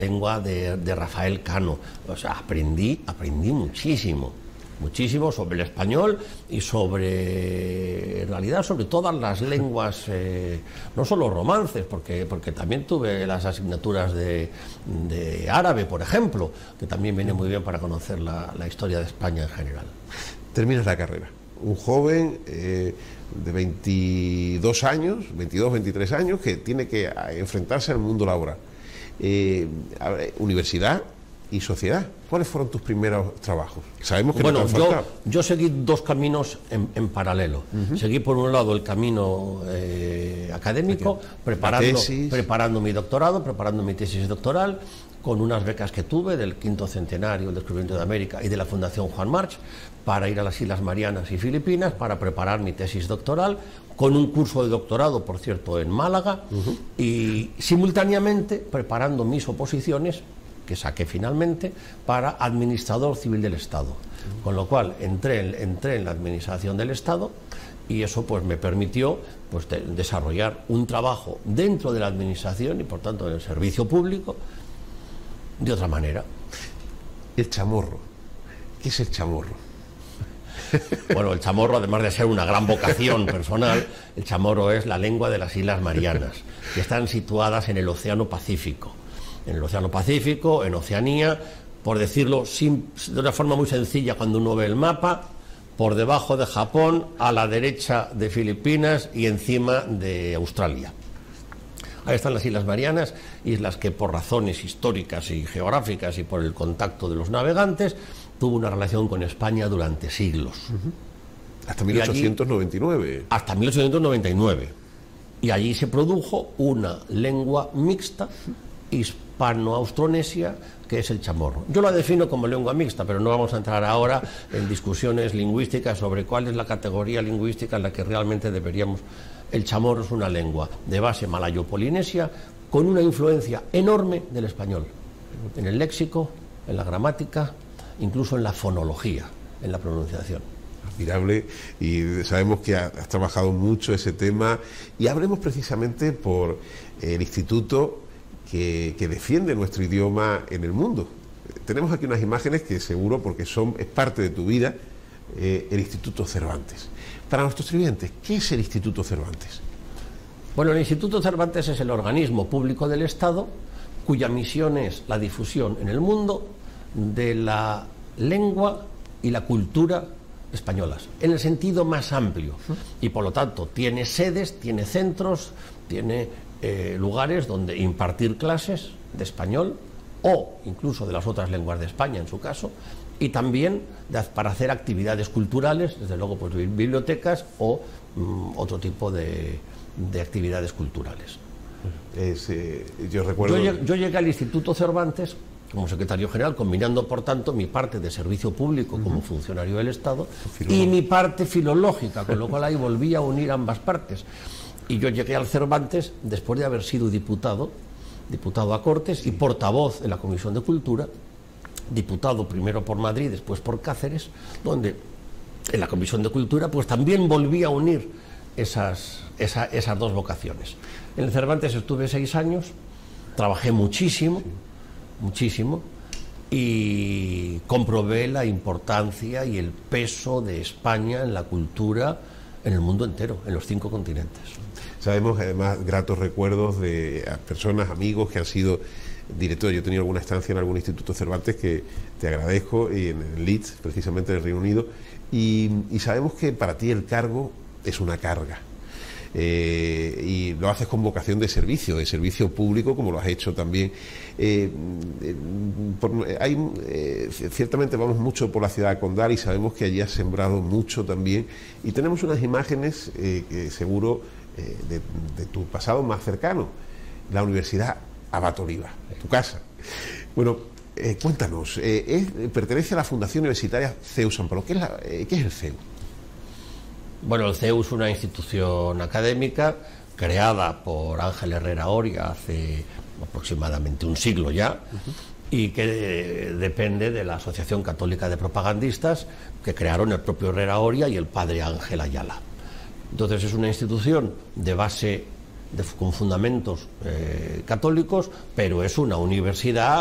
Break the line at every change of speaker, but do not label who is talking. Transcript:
lengua de Rafael Cano. O sea, aprendí muchísimo sobre el español y en realidad, sobre todas las lenguas, no solo romances, porque también tuve las asignaturas de árabe, por ejemplo, que también viene muy bien para conocer la historia de España en general.
Terminas la carrera, un joven de 22 años, 22, 23 años, que tiene que enfrentarse al mundo laboral. Universidad y sociedad. ¿Cuáles fueron tus primeros trabajos? Sabemos que
bueno,
no te han faltado.
yo seguí dos caminos en paralelo. Seguí por un lado el camino académico, preparando mi doctorado, preparando mi tesis doctoral, con unas becas que tuve del quinto centenario del descubrimiento de América y de la Fundación Juan March, para ir a las Islas Marianas y Filipinas para preparar mi tesis doctoral, con un curso de doctorado, por cierto, en Málaga, y simultáneamente preparando mis oposiciones, que saqué finalmente, para administrador civil del Estado. Con lo cual entré en la administración del Estado, y eso pues me permitió pues desarrollar un trabajo dentro de la administración y por tanto en el servicio público de otra manera.
El chamorro. ¿Qué es el chamorro?
Bueno, el chamorro, además de ser una gran vocación personal, el chamorro es la lengua de las Islas Marianas, que están situadas en el Océano Pacífico. En el Océano Pacífico, en Oceanía, por decirlo de una forma muy sencilla, cuando uno ve el mapa, por debajo de Japón, a la derecha de Filipinas y encima de Australia. Ahí están las Islas Marianas, islas que por razones históricas y geográficas y por el contacto de los navegantes, tuvo una relación con España durante siglos.
Hasta 1899.
Hasta 1899. Y allí se produjo una lengua mixta hispano-austronesia, que es el chamorro. Yo la defino como lengua mixta, pero no vamos a entrar ahora en discusiones lingüísticas sobre cuál es la categoría lingüística en la que realmente deberíamos. El chamorro es una lengua de base malayo-polinesia con una influencia enorme del español, en el léxico, en la gramática, incluso en la fonología, en la pronunciación.
Admirable, y sabemos que has trabajado mucho ese tema, y hablemos precisamente por el instituto que defiende nuestro idioma en el mundo. Tenemos aquí unas imágenes que seguro, porque es parte de tu vida, el Instituto Cervantes. Para nuestros televidentes, ¿qué es el Instituto Cervantes?
Bueno, el Instituto Cervantes es el organismo público del Estado cuya misión es la difusión en el mundo de la lengua y la cultura españolas, en el sentido más amplio, y por lo tanto tiene sedes, tiene centros, tiene lugares donde impartir clases de español o incluso de las otras lenguas de España en su caso, y también para hacer actividades culturales, desde luego pues bibliotecas o otro tipo de actividades culturales.
Yo recuerdo...
Yo llegué al Instituto Cervantes como secretario general, combinando por tanto mi parte de servicio público como funcionario del Estado y mi parte filológica, con lo cual ahí volví a unir ambas partes. Y yo llegué al Cervantes después de haber sido diputado a Cortes y portavoz en la Comisión de Cultura, diputado primero por Madrid, después por Cáceres, donde en la Comisión de Cultura pues también volví a unir esas dos vocaciones. En el Cervantes estuve 6 años, trabajé muchísimo, y comprobé la importancia y el peso de España en la cultura en el mundo entero, en los 5 continentes.
Sabemos además gratos recuerdos de personas, amigos que han sido directores. Yo he tenido alguna estancia en algún Instituto Cervantes que te agradezco, y en Leeds, precisamente en el Reino Unido, y sabemos que para ti el cargo es una carga. Y lo haces con vocación de servicio público, como lo has hecho también. Ciertamente vamos mucho por la ciudad de Condal y sabemos que allí has sembrado mucho también, y tenemos unas imágenes que seguro de tu pasado más cercano, la Universidad Abat Oliba, tu casa. Bueno, cuéntanos, pertenece a la Fundación Universitaria CEU San Pablo. ¿Qué es el CEU?
Bueno, el CEU es una institución académica creada por Ángel Herrera Oria hace aproximadamente un siglo ya, y que depende de la Asociación Católica de Propagandistas, que crearon el propio Herrera Oria y el padre Ángel Ayala. Entonces es una institución de base con fundamentos católicos, pero es una universidad